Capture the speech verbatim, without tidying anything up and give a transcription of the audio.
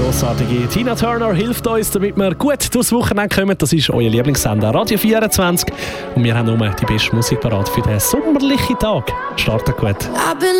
grossartige Tina Turner hilft uns, damit wir gut durchs Wochenende kommen. Das ist euer Lieblingssender Radio vierundzwanzig. Und wir haben nur die beste Musik parat für diesen sommerlichen Tag. Startet gut.